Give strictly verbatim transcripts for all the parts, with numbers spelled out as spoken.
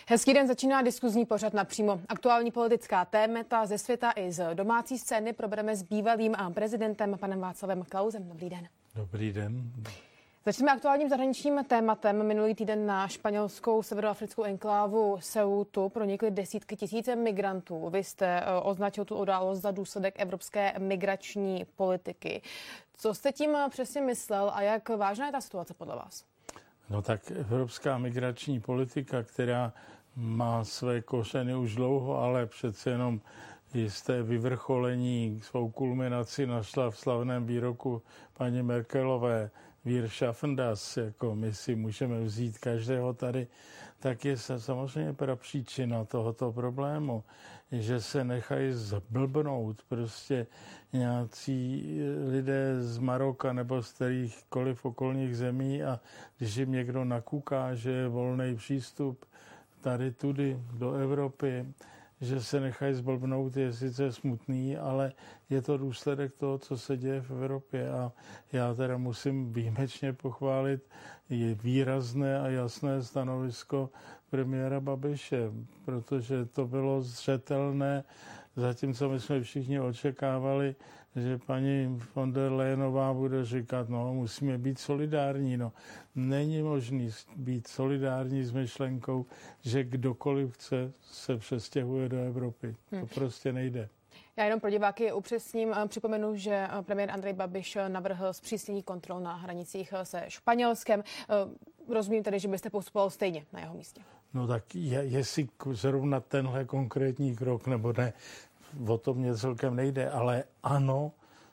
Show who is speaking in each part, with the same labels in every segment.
Speaker 1: Hezký den, začíná diskuzní pořad Napřímo. Aktuální politická témata ze světa i z domácí scény probereme s bývalým prezidentem panem Václavem Klausem. Dobrý den.
Speaker 2: Dobrý den.
Speaker 1: Začneme aktuálním zahraničním tématem. Minulý týden na španělskou severoafrickou enklávu Ceutu pronikly desítky tisíc migrantů. Vy jste označil tu událost za důsledek evropské migrační politiky. Co jste tím přesně myslel a jak vážná je ta situace podle vás?
Speaker 2: No tak evropská migrační politika, která má své kořeny už dlouho, ale přece jenom jisté vyvrcholení, svou kulminaci našla v slavném výroku paní Merkelové, Wir schaffen das, jako my si můžeme vzít každého tady, tak je samozřejmě prapříčina tohoto problému, že se nechají zblbnout prostě nějací lidé z Maroka nebo z kterýchkoliv okolních zemí a když jim někdo nakuká, že je volný přístup tady tudy do Evropy, že se nechají zblbnout, je sice smutný, ale je to důsledek toho, co se děje v Evropě. A já teda musím výjimečně pochválit je výrazné a jasné stanovisko premiéra Babiše, protože to bylo zřetelné, zatímco my jsme všichni očekávali, že paní von der Leyenová bude říkat, no musíme být solidární. No, není možný být solidární s myšlenkou, že kdokoliv chce, se přestěhuje do Evropy. To hmm. prostě nejde.
Speaker 1: Já jenom pro diváky upřesním, připomenu, že premiér Andrej Babiš navrhl zpřísnění kontrol na hranicích se Španělskem. Rozumím tedy, že byste postupoval stejně na jeho místě.
Speaker 2: No tak je, jestli zrovna tenhle konkrétní krok nebo ne, o to mě celkem nejde, ale ano,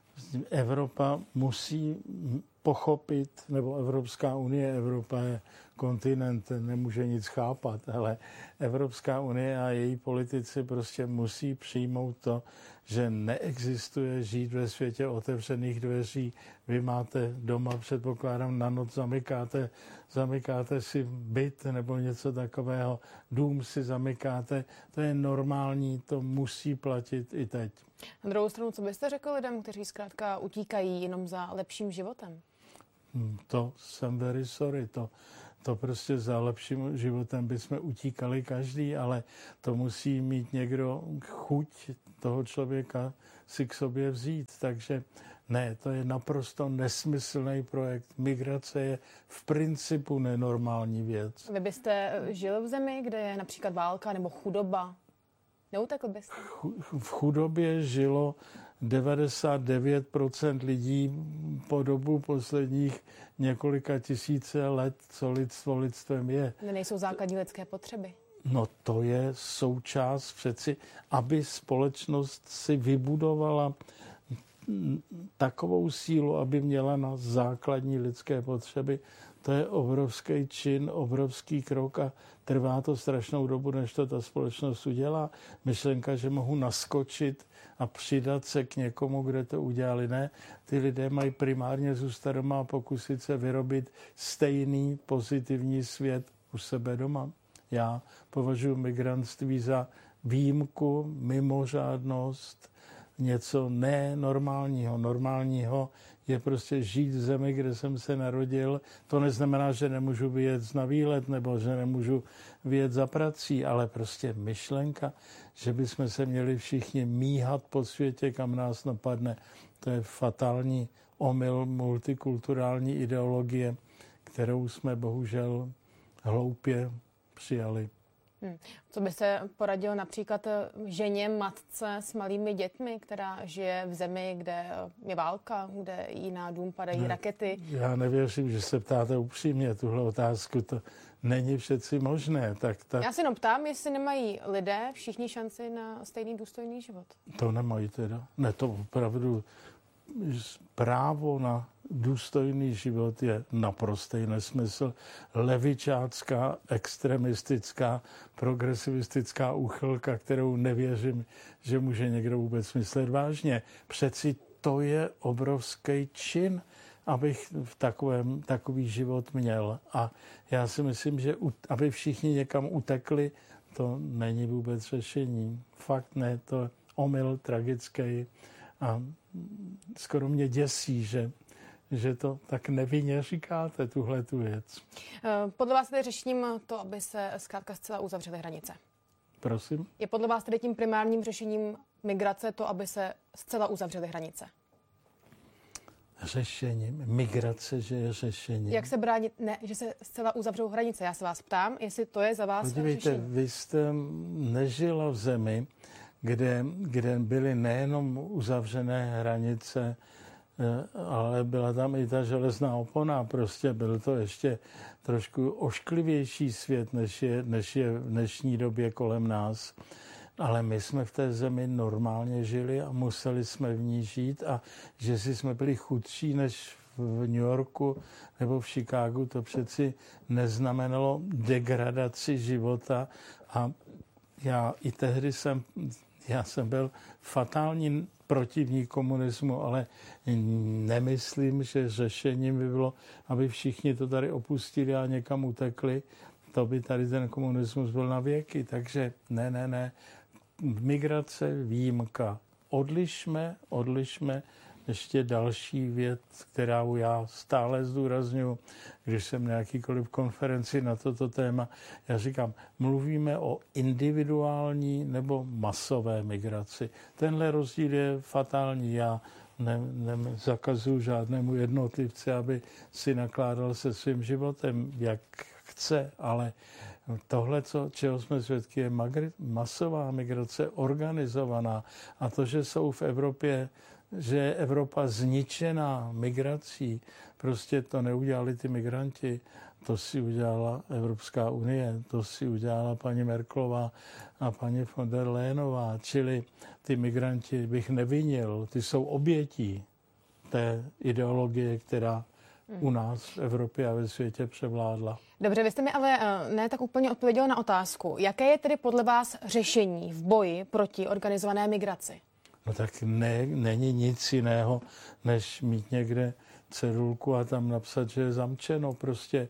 Speaker 2: Evropa musí pochopit, nebo Evropská unie, Evropa je kontinent, nemůže nic chápat, ale Evropská unie a její politici prostě musí přijmout to, že neexistuje žít ve světě otevřených dveří. Vy máte doma, předpokládám, na noc zamykáte, zamykáte si byt nebo něco takového, dům si zamykáte, to je normální, to musí platit i teď.
Speaker 1: Na druhou stranu, co byste řekl lidem, kteří zkrátka utíkají jenom za lepším životem?
Speaker 2: To jsem very sorry, to, to prostě za lepším životem bychom utíkali každý, ale to musí mít někdo chuť toho člověka si k sobě vzít, takže ne, to je naprosto nesmyslný projekt. Migrace je v principu nenormální věc.
Speaker 1: Vy byste žil v zemi, kde je například válka nebo chudoba? Neutekl byste?
Speaker 2: V chudobě žilo devadesát devět procent lidí po dobu posledních několika tisíce let, co lidstvo lidstvem je.
Speaker 1: Nejsou základní lidské potřeby.
Speaker 2: No to je součást přeci, aby společnost si vybudovala takovou sílu, aby měla na základní lidské potřeby. To je obrovský čin, obrovský krok a trvá to strašnou dobu, než to ta společnost udělá. Myšlenka, že mohu naskočit a přidat se k někomu, kde to udělali. Ne, ty lidé mají primárně zůstat doma a pokusit se vyrobit stejný pozitivní svět u sebe doma. Já považuji migrantství za výjimku, mimořádnost, něco nenormálního. Normálního je prostě žít v zemi, kde jsem se narodil. To neznamená, že nemůžu vyjet na výlet nebo že nemůžu vyjet za prací, ale prostě myšlenka, že bychom se měli všichni míhat po světě, kam nás napadne, to je fatální omyl multikulturální ideologie, kterou jsme bohužel hloupě přijali.
Speaker 1: Hmm. Co by se poradil například ženě, matce s malými dětmi, která žije v zemi, kde je válka, kde jí na dům padají ne, rakety?
Speaker 2: Já nevěřím, že se ptáte upřímně tuhle otázku. To není přeci možné. Tak ta...
Speaker 1: Já se jenom ptám, jestli nemají lidé všichni šanci na stejný důstojný život.
Speaker 2: To nemají teda. Ne, to opravdu právo na důstojný život je naprostý nesmysl. Levičácká, extremistická, progresivistická úchylka, kterou nevěřím, že může někdo vůbec myslet vážně. Přeci to je obrovský čin, abych v takovém, takový život měl. A já si myslím, že aby všichni někam utekli, to není vůbec řešení. Fakt ne, to je omyl tragický. A skoro mě děsí, že že to tak nevinně říkáte, tuhle tu věc.
Speaker 1: Podle vás tedy řešením to, aby se zkrátka zcela uzavřely hranice?
Speaker 2: Prosím?
Speaker 1: Je podle vás tedy tím primárním řešením migrace to, aby se zcela uzavřely hranice?
Speaker 2: Řešením? Migrace, že je řešením?
Speaker 1: Jak se bránit? Ne, že se zcela uzavřou hranice. Já se vás ptám, jestli to je za vás
Speaker 2: Podívejte,
Speaker 1: řešení.
Speaker 2: vy jste nežila v zemi, kde, kde byly nejenom uzavřené hranice, ale byla tam i ta železná opona. Prostě byl to ještě trošku ošklivější svět, než je, než je v dnešní době kolem nás. Ale my jsme v té zemi normálně žili a museli jsme v ní žít a že si jsme byli chudší než v New Yorku nebo v Chicagu, to přeci neznamenalo degradaci života. A já i tehdy jsem, já jsem byl fatální protivník komunismu, ale nemyslím, že řešením by bylo, aby všichni to tady opustili a někam utekli. To by tady ten komunismus byl na věky. Takže ne, ne, ne. Migrace, výjimka. Odlišme, odlišme ještě další věc, kterou já stále zdůrazňuji, když jsem na jakýkoliv konferenci na toto téma. Já říkám, mluvíme o individuální nebo masové migraci. Tenhle rozdíl je fatální. Já ne, nezakazuju žádnému jednotlivci, aby si nakládal se svým životem, jak chce, ale tohle, co, čeho jsme svědky, je magri- masová migrace, organizovaná. A to, že jsou v Evropě, že je Evropa zničená migrací, prostě to neudělali ty migranti, to si udělala Evropská unie, to si udělala paní Merkelová a paní von der Leyenová. Čili ty migranti bych nevinil, ty jsou obětí té ideologie, která u nás v Evropě a ve světě převládla.
Speaker 1: Dobře, vy jste mi ale ne tak úplně odpověděl na otázku. Jaké je tedy podle vás řešení v boji proti organizované migraci?
Speaker 2: No tak ne, není nic jiného, než mít někde cedulku a tam napsat, že je zamčeno. Prostě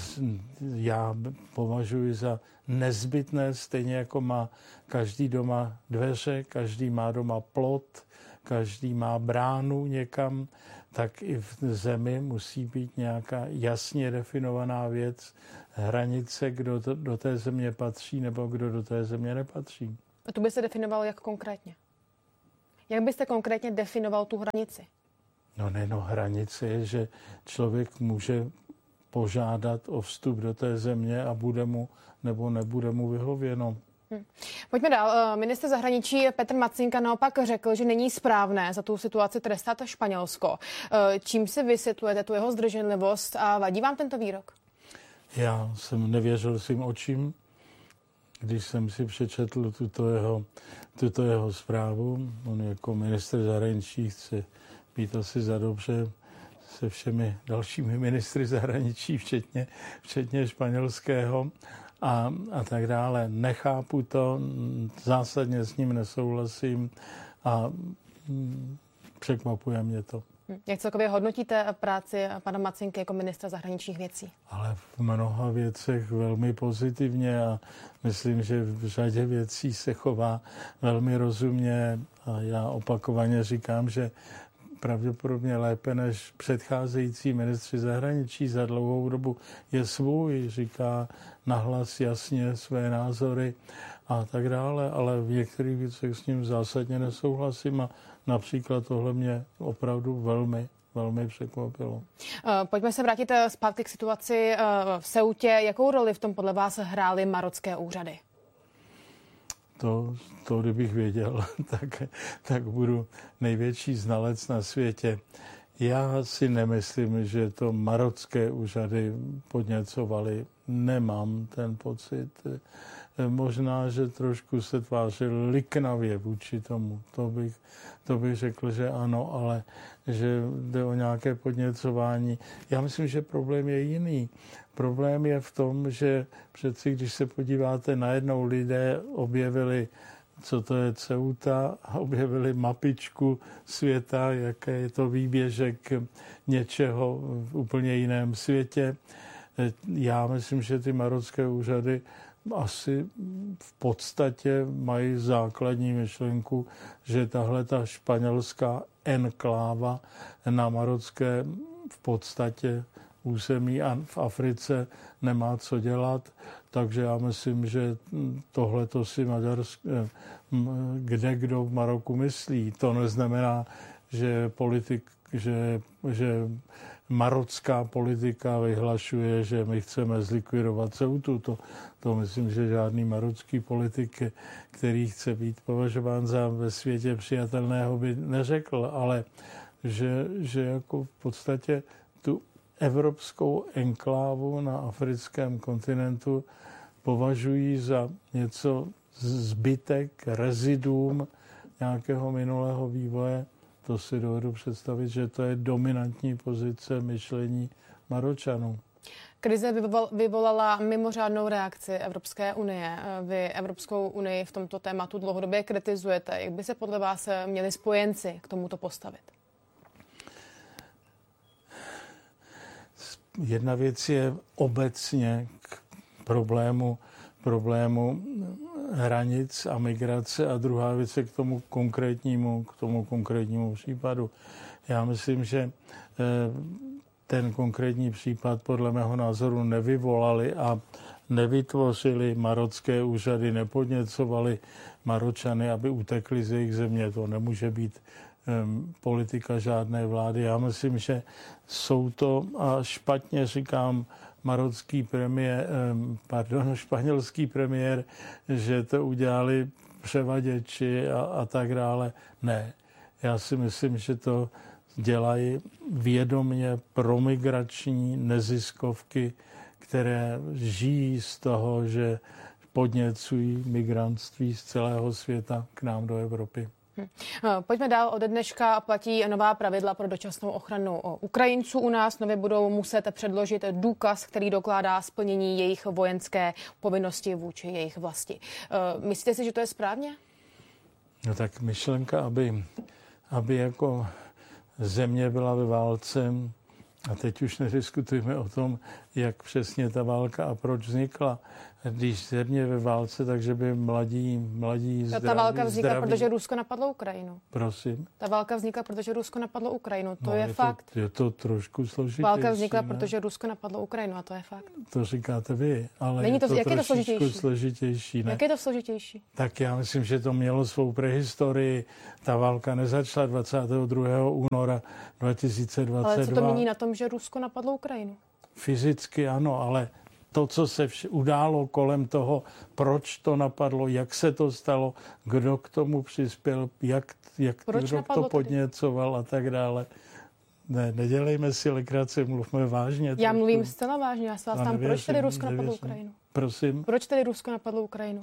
Speaker 2: já považuji za nezbytné, stejně jako má každý doma dveře, každý má doma plot, každý má bránu někam, tak i v zemi musí být nějaká jasně definovaná věc, hranice, kdo to, do té země patří nebo kdo do té země nepatří.
Speaker 1: A to by se definovalo jak konkrétně? Jak byste konkrétně definoval tu hranici?
Speaker 2: No ne, no hranice je, že člověk může požádat o vstup do té země a bude mu nebo nebude mu vyhověno.
Speaker 1: Hm. Pojďme dál. Ministr zahraničí Petr Matsinka naopak řekl, že není správné za tu situaci trestat Španělsko. Čím si vysvětlujete tu jeho zdrženlivost a vadí vám tento výrok?
Speaker 2: Já jsem nevěřil svým očím, když jsem si přečetl tuto jeho, tuto jeho zprávu. On jako ministr zahraničí chce být asi za dobře se všemi dalšími ministry zahraničí, včetně, včetně španělského. A, a tak dále. Nechápu to, zásadně s ním nesouhlasím a mm, překvapuje mě to.
Speaker 1: Jak celkově hodnotíte práci pana Matsinky jako ministra zahraničních věcí?
Speaker 2: Ale v mnoha věcech velmi pozitivně a myslím, že v řadě věcí se chová velmi rozumně a já opakovaně říkám, že pravděpodobně lépe než předcházející ministři zahraničí za dlouhou dobu je svůj, říká nahlas jasně své názory a tak dále, ale v některých věcech s ním zásadně nesouhlasím a například tohle mě opravdu velmi, velmi překvapilo.
Speaker 1: Pojďme se vrátit zpátky k situaci v Ceutě. Jakou roli v tom podle vás hrály marocké úřady?
Speaker 2: To, to kdybych věděl, tak, tak budu největší znalec na světě. Já si nemyslím, že to marocké úřady podněcovaly. Nemám ten pocit. Možná, že trošku se tvářil liknavě vůči tomu. To bych, to bych řekl, že ano, ale že jde o nějaké podněcování. Já myslím, že problém je jiný. Problém je v tom, že přeci, když se podíváte, najednou lidé objevili, co to je Ceuta, a objevili mapičku světa, jaké je to výběžek něčeho v úplně jiném světě. Já myslím, že ty marocké úřady asi v podstatě mají základní myšlenku, že tahle ta španělská enkláva na marocké v podstatě území a v Africe nemá co dělat. Takže já myslím, že tohleto si Maďarsko, kde kdo v Maroku myslí. To neznamená, že politik, že, že marocká politika vyhlašuje, že my chceme zlikvidovat Ceutu. To, to myslím, že žádný marocký politik, který chce být považován za ve světě přijatelného, by neřekl, ale že, že jako v podstatě tu evropskou enklávu na africkém kontinentu považují za něco zbytek, reziduum nějakého minulého vývoje. To si dovedu představit, že to je dominantní pozice myšlení Maročanů.
Speaker 1: Krize vyvolala mimořádnou reakci Evropské unie. Vy Evropskou unii v tomto tématu dlouhodobě kritizujete. Jak by se podle vás měli spojenci k tomuto postavit? Jedna
Speaker 2: věc je obecně k problému, problému hranic a migrace a druhá věc je k tomu konkrétnímu, k tomu konkrétnímu případu. Já myslím, že ten konkrétní případ podle mého názoru nevyvolali a nevytvořili marocké úřady, nepodněcovali Maročany, aby utekli z jejich země. To nemůže být um, politika žádné vlády. Já myslím, že jsou to, a špatně říkám, marocký premiér, pardon, španělský premiér, že to udělali převaděči a, a tak dále. Ne, já si myslím, že to dělají vědomě promigrační neziskovky, které žijí z toho, že podněcují migrantství z celého světa k nám do Evropy.
Speaker 1: Hm. Pojďme dál. Ode dneška platí nová pravidla pro dočasnou ochranu Ukrajinců u nás. Nově budou muset předložit důkaz, který dokládá splnění jejich vojenské povinnosti vůči jejich vlasti. Myslíte si, že to je správně?
Speaker 2: No tak myšlenka, aby, aby jako země byla ve válce, a teď už nediskutujeme o tom, jak přesně ta válka a proč vznikla. Když země ve válce, takže by mladí, mladí zdraví,
Speaker 1: Ta válka vznikla,
Speaker 2: zdraví...
Speaker 1: protože Rusko napadlo Ukrajinu.
Speaker 2: Prosím?
Speaker 1: Ta válka vznikla, protože Rusko napadlo Ukrajinu. To
Speaker 2: no,
Speaker 1: je,
Speaker 2: je
Speaker 1: fakt.
Speaker 2: To, je to trošku složitější.
Speaker 1: Válka vznikla,
Speaker 2: ne?
Speaker 1: protože Rusko napadlo Ukrajinu a to je fakt.
Speaker 2: To říkáte vy, ale
Speaker 1: Není to,
Speaker 2: je to
Speaker 1: jak je to složitější?
Speaker 2: složitější ne?
Speaker 1: Jak je to složitější?
Speaker 2: Tak já myslím, že to mělo svou prehistorii. Ta válka nezačala dvacátého druhého února dva tisíce dvacet dva.
Speaker 1: Ale co to mění na tom, že Rusko napadlo Ukrajinu?
Speaker 2: Fyzicky ano, ale to, co se vš- událo kolem toho, proč to napadlo, jak se to stalo, kdo k tomu přispěl, jak, jak kdo to podněcoval a tak dále. Ne, nedělejme si legraci, mluvme vážně.
Speaker 1: Já mluvím zcela vážně, já se vás tam, proč tedy Rusko napadlo Ukrajinu?
Speaker 2: Prosím?
Speaker 1: Proč tedy Rusko napadlo Ukrajinu?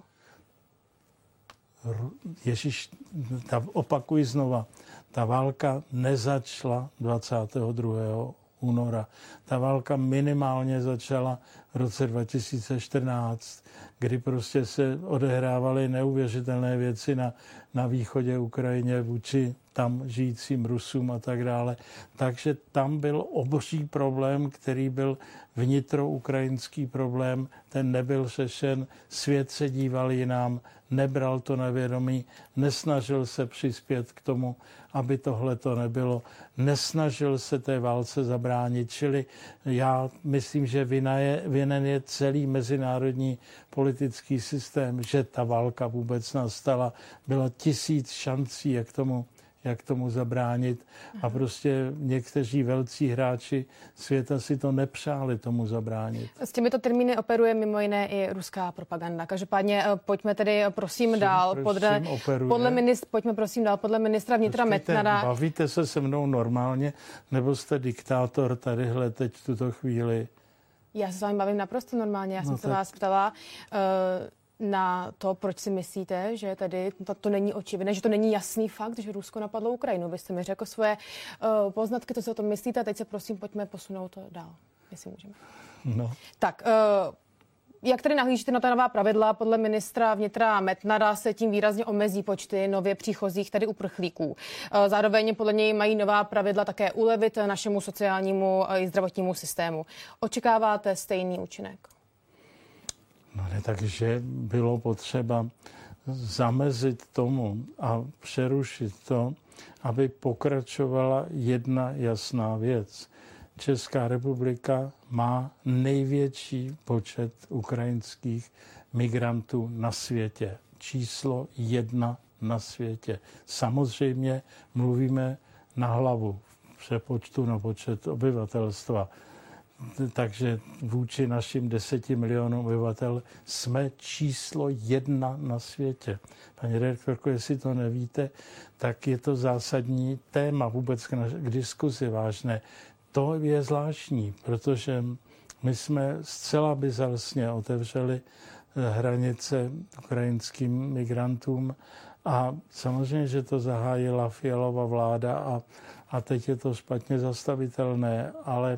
Speaker 2: Ježíš, ta, opakuji znova, ta válka nezačala dvacátého druhého února. Ta válka minimálně začala v roce dva tisíce čtrnáct, kdy prostě se odehrávaly neuvěřitelné věci na, na východě Ukrajině vůči tam žijícím Rusům a tak dále. Takže tam byl obří problém, který byl vnitroukrajinský problém, ten nebyl řešen, svět se díval jinam, nebral to na vědomí, nesnažil se přispět k tomu, aby tohle to nebylo, nesnažil se té válce zabránit, čili já myslím, že vina je, vinen je celý mezinárodní politický systém, že ta válka vůbec nastala. Bylo tisíc šancí, jak tomu jak tomu zabránit. A prostě někteří velcí hráči světa si to nepřáli tomu zabránit.
Speaker 1: S těmito termíny operuje mimo jiné i ruská propaganda. Každopádně pojďme tedy prosím Čím, dál. Podle, podle ministr, pojďme prosím dál. Podle ministra vnitra Metnara.
Speaker 2: Bavíte se se mnou normálně, nebo jste diktátor tadyhle teď v tuto chvíli?
Speaker 1: Já se s vámi bavím naprosto normálně. Já jsem no se tak... vás ptala... Uh, na to, proč si myslíte, že tady to, to není očividné, že to není jasný fakt, že Rusko napadlo Ukrajinu. Vy jste mi řekl svoje uh, poznatky, co si o tom myslíte, a teď se prosím pojďme posunout to dál, jestli můžeme.
Speaker 2: No.
Speaker 1: Tak, uh, jak tedy nahlížíte na ta nová pravidla? Podle ministra vnitra Metnara se tím výrazně omezí počty nově příchozích, tedy uprchlíků. Uh, zároveň podle něj mají nová pravidla také ulevit našemu sociálnímu i zdravotnímu systému. Očekáváte stejný účinek?
Speaker 2: No ne, takže bylo potřeba zamezit tomu a přerušit to, aby pokračovala jedna jasná věc, Česká republika má největší počet ukrajinských migrantů na světě. Číslo jedna na světě. Samozřejmě mluvíme na hlavu v přepočtu na počet obyvatelstva. Takže vůči našim deseti milionům obyvatel jsme číslo jedna na světě. Paní redaktorko, jestli to nevíte, tak je to zásadní téma vůbec k, naš- k diskuzi vážné. To je zvláštní, protože my jsme zcela bizarně otevřeli hranice ukrajinským migrantům a samozřejmě, že to zahájila Fialova vláda a, a teď je to špatně zastavitelné, ale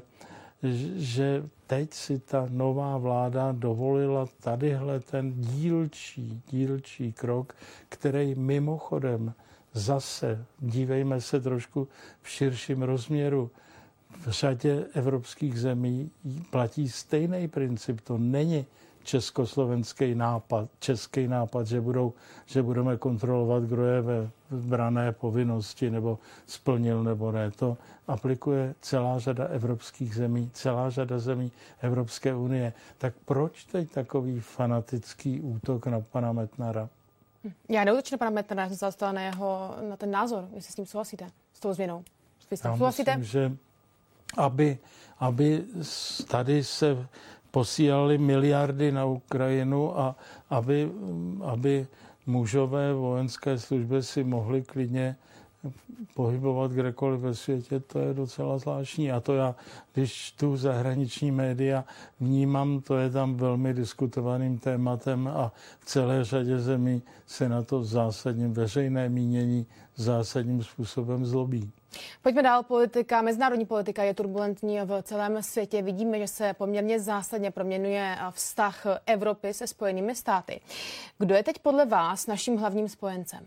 Speaker 2: že teď si ta nová vláda dovolila tadyhle ten dílčí, dílčí krok, který mimochodem zase, dívejme se trošku v širším rozměru, v řadě evropských zemí platí stejný princip. To není československý nápad, český nápad, že, budou, že budeme kontrolovat, kdo je ve branné povinnosti nebo splnil nebo ne. To aplikuje celá řada evropských zemí, celá řada zemí Evropské unie. Tak proč teď takový fanatický útok na pana Metnara?
Speaker 1: Já neútočím na pana Metnara, já jsem se zastala na, jeho, na ten názor, jestli s tím souhlasíte, s tou změnou. Vy s tím souhlasíte?
Speaker 2: Myslím, že aby, aby tady se posílali miliardy na Ukrajinu a aby, aby mužové vojenské služby si mohli klidně pohybovat kdekoliv ve světě, to je docela zvláštní. A to já, když tu zahraniční média vnímám, to je tam velmi diskutovaným tématem a v celé řadě zemí se na to zásadním veřejné mínění zásadním způsobem zlobí.
Speaker 1: Pojďme dál. Politika, mezinárodní politika je turbulentní v celém světě. Vidíme, že se poměrně zásadně proměňuje vztah Evropy se Spojenými státy. Kdo je teď podle vás naším hlavním spojencem?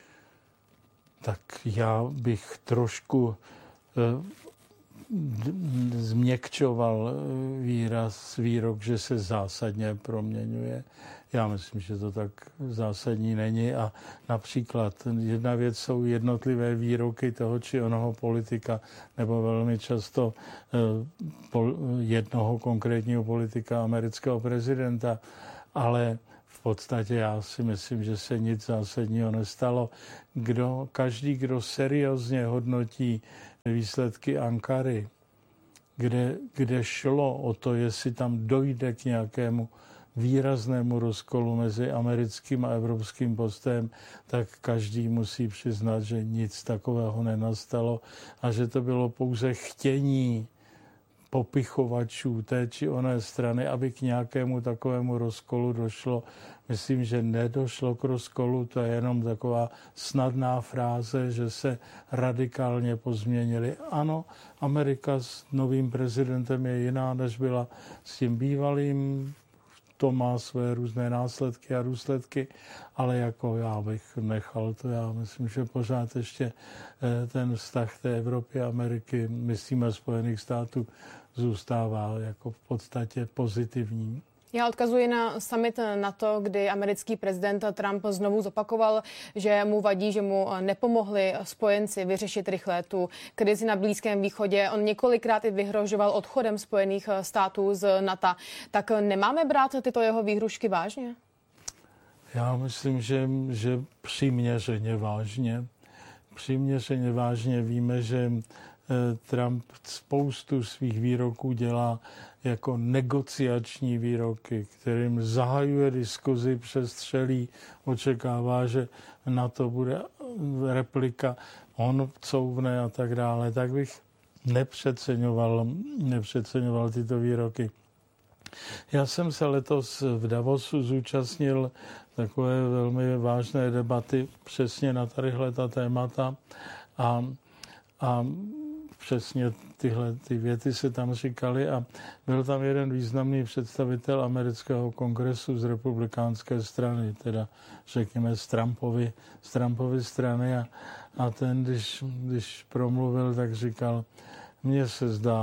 Speaker 2: Tak já bych trošku eh, změkčoval výraz, výrok, že se zásadně proměňuje. Já myslím, že to tak zásadní není a například jedna věc jsou jednotlivé výroky toho či onoho politika nebo velmi často jednoho konkrétního politika amerického prezidenta, ale v podstatě já si myslím, že se nic zásadního nestalo. Kdo, každý, kdo seriózně hodnotí výsledky Ankary, kde, kde šlo o to, jestli tam dojde k nějakému výraznému rozkolu mezi americkým a evropským postojem, tak každý musí přiznat, že nic takového nenastalo a že to bylo pouze chtění popichovačů té či oné strany, aby k nějakému takovému rozkolu došlo. Myslím, že nedošlo k rozkolu, to je jenom taková snadná fráze, že se radikálně pozměnili. Ano, Amerika s novým prezidentem je jiná, než byla s tím bývalým. To má své různé následky a důsledky, ale jako já bych nechal to. Já myslím, že pořád ještě ten vztah té Evropy a Ameriky, myslíme Spojených států, zůstává jako v podstatě pozitivní.
Speaker 1: Já odkazuji na summit NATO, kdy americký prezident Trump znovu zopakoval, že mu vadí, že mu nepomohli spojenci vyřešit rychle tu krizi na Blízkém východě. On několikrát i vyhrožoval odchodem Spojených států z NATO. Tak nemáme brát tyto jeho výhrušky vážně?
Speaker 2: Já myslím, že, že přiměřeně vážně. Přiměřeně vážně víme, že Trump spoustu svých výroků dělá jako negociační výroky, kterým zahajuje diskuzi, přestřelí, očekává, že na to bude replika, on couvne a tak dále. Tak bych nepřeceňoval, nepřeceňoval tyto výroky. Já jsem se letos v Davosu zúčastnil takové velmi vážné debaty přesně na tadyhle ta témata a, a přesně tyhle ty věty se tam říkaly a byl tam jeden významný představitel amerického kongresu z republikánské strany, teda řekněme z Trumpovy, z Trumpovy strany a, a ten, když, když promluvil, tak říkal, mně se zdá,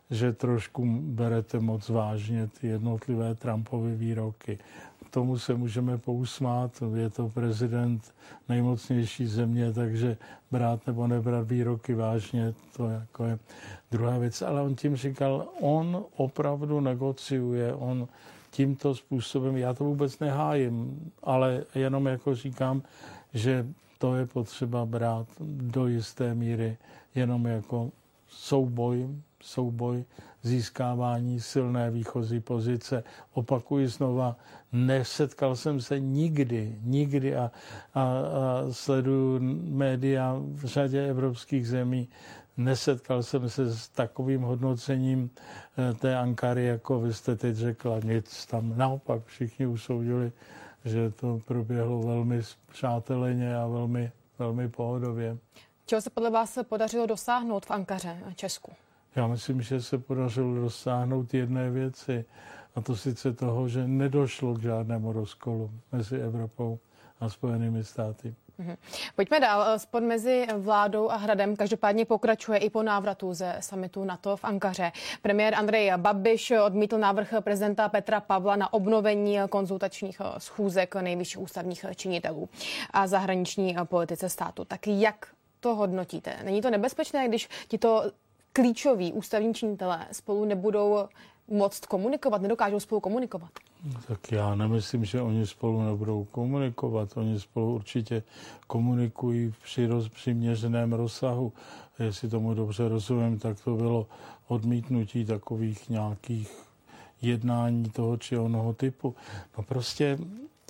Speaker 2: že trošku berete moc vážně ty jednotlivé Trumpovy výroky. Tomu se můžeme pousmát, je to prezident nejmocnější země, takže brát nebo nebrat výroky vážně, to jako je druhá věc. Ale on tím říkal, on opravdu negociuje, on tímto způsobem, já to vůbec nehájím, ale jenom jako říkám, že to je potřeba brát do jisté míry jenom jako souboj, souboj získávání silné výchozí pozice. Opakuji znova, nesetkal jsem se nikdy, nikdy a, a, a sleduju média v řadě evropských zemí, nesetkal jsem se s takovým hodnocením té Ankary, jako vy jste teď řekla, nic tam. Naopak všichni usoudili, že to proběhlo velmi přáteleně a velmi, velmi pohodově.
Speaker 1: Čeho se podle vás podařilo dosáhnout v Ankaře a Česku?
Speaker 2: Já myslím, že se podařilo dosáhnout jedné věci, a to sice toho, že nedošlo k žádnému rozkolu mezi Evropou a Spojenými státy.
Speaker 1: Mhm. Pojďme dál. Spor mezi vládou a Hradem každopádně pokračuje i po návratu ze summitu NATO v Ankaře. Premiér Andrej Babiš odmítl návrh prezidenta Petra Pavla na obnovení konzultačních schůzek nejvyšších ústavních činitelů a zahraniční politice státu. Tak jak to hodnotíte? Není to nebezpečné, když tito klíčoví ústavní činitelé spolu nebudou moct komunikovat, nedokážou spolu komunikovat?
Speaker 2: Tak já nemyslím, že oni spolu nebudou komunikovat. Oni spolu určitě komunikují při roz, přiměřeném rozsahu. Jestli tomu dobře rozumím, tak to bylo odmítnutí takových nějakých jednání toho či onoho typu. No prostě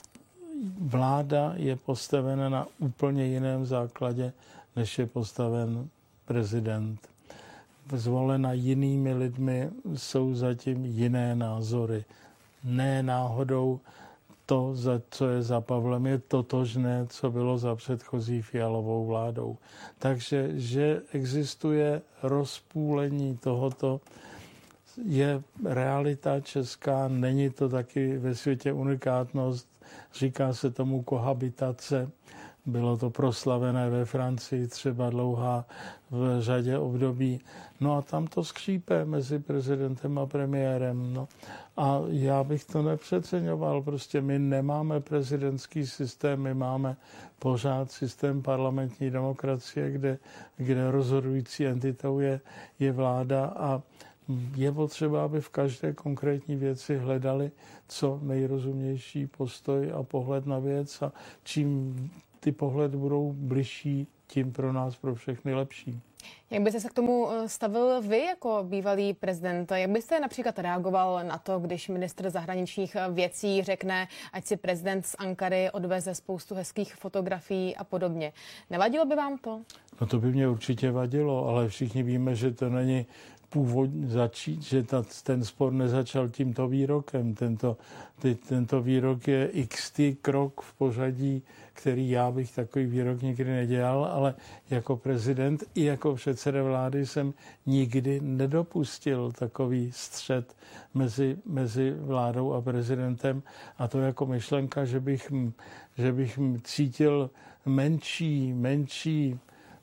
Speaker 2: vláda je postavena na úplně jiném základě, než je postaven prezident. Zvolena jinými lidmi, jsou zatím jiné názory. Ne náhodou to, za co je za Pavlem, je totožné, co bylo za předchozí Fialovou vládou. Takže, že existuje rozpůlení tohoto, je realita česká, není to taky ve světě unikátnost, říká se tomu kohabitace. Bylo to proslavené ve Francii třeba dlouhá v řadě období. No a tam to skřípe mezi prezidentem a premiérem. No. A já bych to nepřeceňoval. Prostě my nemáme prezidentský systém, my máme pořád systém parlamentní demokracie, kde, kde rozhodující entitou je, je vláda a je potřeba, aby v každé konkrétní věci hledali co nejrozumnější postoj a pohled na věc a čím ty pohledy budou bližší, tím pro nás, pro všechny lepší.
Speaker 1: Jak byste se k tomu stavil vy jako bývalý prezident? Jak byste například reagoval na to, když ministr zahraničních věcí řekne, ať si prezident z Ankary odveze spoustu hezkých fotografií a podobně? Nevadilo by vám to?
Speaker 2: No to by mě určitě vadilo, ale všichni víme, že to není původně začít, že ta, ten spor nezačal tímto výrokem. Tento, ty, tento výrok je xtý krok v pořadí, který já bych takový výrok nikdy nedělal, ale jako prezident i jako předseda vlády jsem nikdy nedopustil takový střet mezi, mezi vládou a prezidentem a to jako myšlenka, že bych, že bych cítil menší, menší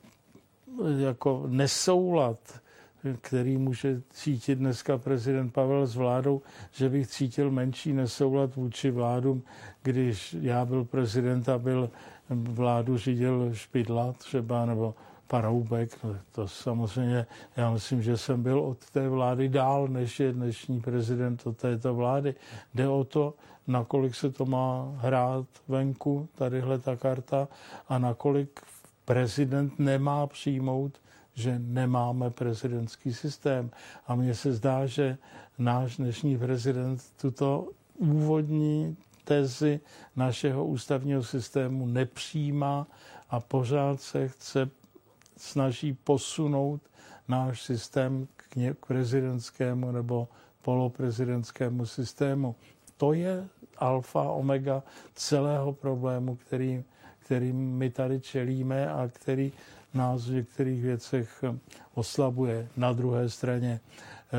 Speaker 2: jako nesoulad, který může cítit dneska prezident Pavel s vládou, že bych cítil menší nesoulad vůči vládům, když já byl prezident a byl vládu řídil Špidla třeba, nebo Paroubek. To samozřejmě, já myslím, že jsem byl od té vlády dál, než je dnešní prezident od této vlády. Jde o to, nakolik se to má hrát venku, tadyhle ta karta, a nakolik prezident nemá přijmout, že nemáme prezidentský systém. A mně se zdá, že náš dnešní prezident tuto úvodní tezi našeho ústavního systému nepřijímá a pořád se chce, snaží posunout náš systém k, ně, k prezidentskému nebo poloprezidentskému systému. To je alfa, omega celého problému, který, který my tady čelíme a který nás v některých věcech oslabuje. Na druhé straně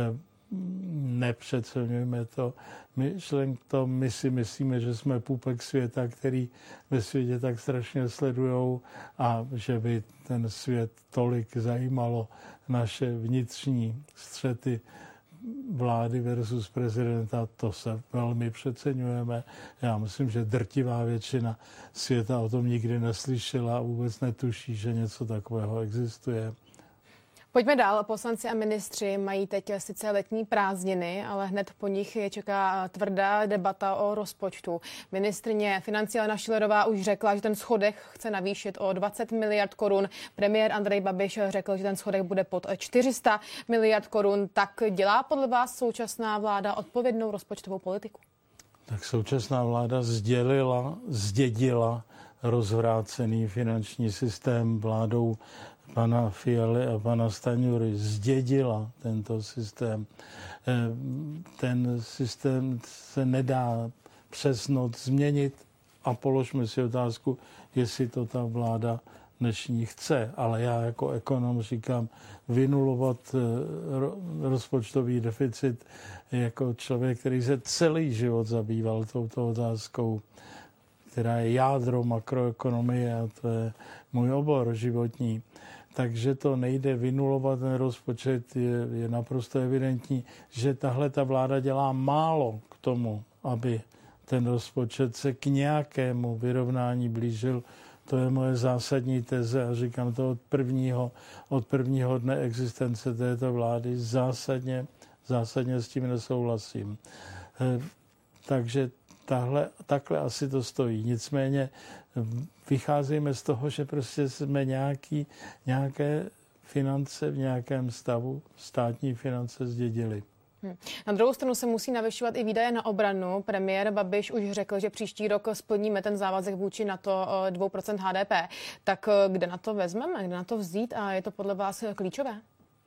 Speaker 2: nepřeceňujeme to. Myšlenk to, my si myslíme, že jsme pupek světa, který ve světě tak strašně sledujou a že by ten svět tolik zajímalo naše vnitřní střety vlády versus prezidenta, to se velmi přeceňujeme. Já myslím, že drtivá většina světa o tom nikdy neslyšela a vůbec netuší, že něco takového existuje.
Speaker 1: Pojďme dál. Poslanci a ministři mají teď sice letní prázdniny, ale hned po nich je čeká tvrdá debata o rozpočtu. Ministryně financí Alena Schillerová už řekla, že ten schodek chce navýšit o dvacet miliard korun. Premiér Andrej Babiš řekl, že ten schodek bude pod čtyři sta miliard korun. Tak dělá podle vás současná vláda odpovědnou rozpočtovou politiku?
Speaker 2: Tak současná vláda sdělila, zdědila rozvrácený finanční systém vládou pana Fialy a pana Stanjury, zdědila tento systém. Ten systém se nedá přes noc změnit a položme si otázku, jestli to ta vláda dnešní chce. Ale já jako ekonom říkám, vynulovat rozpočtový deficit jako člověk, který se celý život zabýval touto otázkou, která je jádro makroekonomie a to je můj obor životní. Takže to nejde vynulovat, ten rozpočet je, je naprosto evidentní, že tahle ta vláda dělá málo k tomu, aby ten rozpočet se k nějakému vyrovnání blížil. To je moje zásadní teze a říkám to od prvního, od prvního dne existence této vlády. Zásadně, zásadně s tím nesouhlasím. E, takže tahle, takhle asi to stojí. Nicméně vycházíme z toho, že prostě jsme nějaký, nějaké finance v nějakém stavu, státní finance zdědili.
Speaker 1: Hmm. Na druhou stranu se musí navyšovat i výdaje na obranu. Premiér Babiš už řekl, že příští rok splníme ten závazek vůči NATO dvě procenta H D P. Tak kde na to vezmeme, kde na to vzít a je to podle vás klíčové?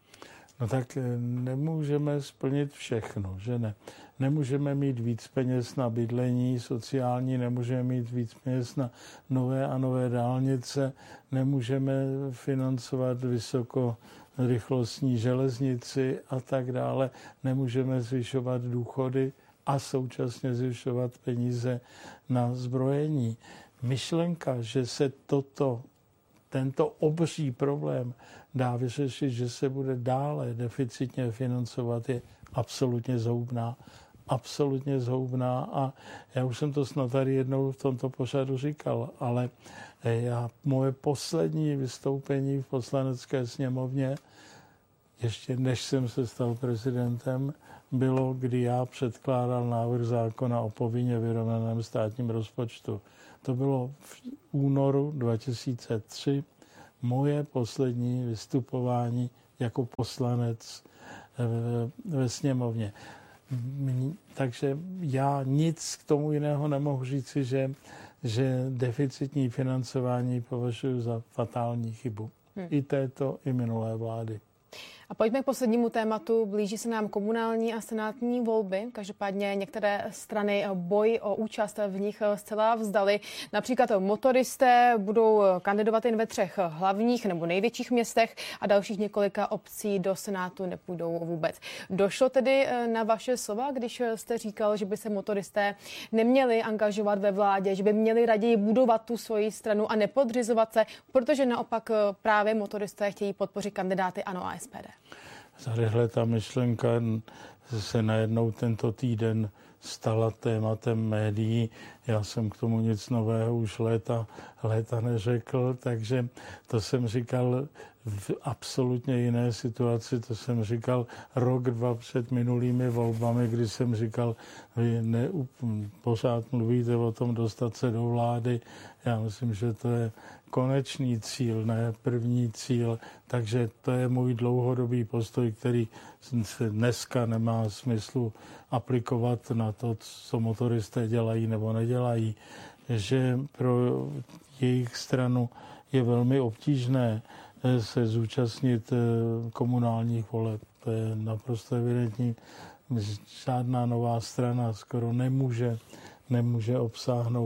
Speaker 2: No tak nemůžeme splnit všechno, že ne? Nemůžeme mít víc peněz na bydlení sociální, nemůžeme mít víc peněz na nové a nové dálnice, nemůžeme financovat vysokorychlostní železnici a tak dále, nemůžeme zvyšovat důchody a současně zvyšovat peníze na zbrojení. Myšlenka, že se toto, tento obří problém dá vyřešit, že se bude dále deficitně financovat, je absolutně zhoubná. Absolutně zhoubná a já už jsem to snad tady jednou v tomto pořadu říkal, ale já, moje poslední vystoupení v Poslanecké sněmovně, ještě než jsem se stal prezidentem, bylo, kdy já předkládal návrh zákona o povinně vyrovnaném státním rozpočtu. To bylo v únoru dva tisíce tři, moje poslední vystupování jako poslanec ve sněmovně. Takže já nic k tomu jiného nemohu říci, že, že deficitní financování považuji za fatální chybu. Hmm. I této, i minulé vlády.
Speaker 1: A pojďme k poslednímu tématu. Blíží se nám komunální a senátní volby. Každopádně některé strany boj o účast v nich zcela vzdali. Například motoristé budou kandidovat jen ve třech hlavních nebo největších městech a dalších několika obcí do Senátu nepůjdou vůbec. Došlo tedy na vaše slova, když jste říkal, že by se motoristé neměli angažovat ve vládě, že by měli raději budovat tu svoji stranu a nepodřizovat se, protože naopak právě motoristé chtějí podpořit kandidáty ANO a S P D.
Speaker 2: Tadyhle ta myšlenka se najednou tento týden stala tématem médií. Já jsem k tomu nic nového už léta, léta neřekl, takže to jsem říkal v absolutně jiné situaci. To jsem říkal rok, dva před minulými volbami, kdy jsem říkal, vy ne, pořád mluvíte o tom dostat se do vlády. Já myslím, že to je konečný cíl, ne první cíl. Takže to je můj dlouhodobý postoj, který se dneska nemá smyslu aplikovat na to, co motoristé dělají nebo nedělají. Že pro jejich stranu je velmi obtížné se zúčastnit komunálních voleb. To je naprosto evidentní. Žádná nová strana skoro nemůže, nemůže obsáhnout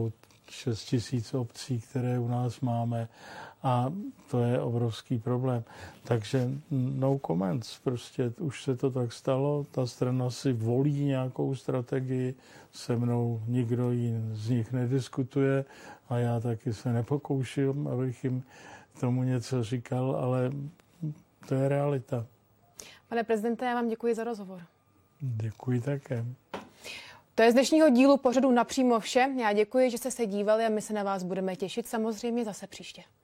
Speaker 2: šest tisíc obcí, které u nás máme, a to je obrovský problém. Takže no comments, prostě už se to tak stalo, ta strana si volí nějakou strategii, se mnou nikdo jí z nich nediskutuje a já taky se nepokouším, abych jim tomu něco říkal, ale to je realita.
Speaker 1: Pane prezidente, já vám děkuji za rozhovor.
Speaker 2: Děkuji také.
Speaker 1: To je z dnešního dílu pořadu Napřímo vše. Já děkuji, že jste se dívali a my se na vás budeme těšit samozřejmě zase příště.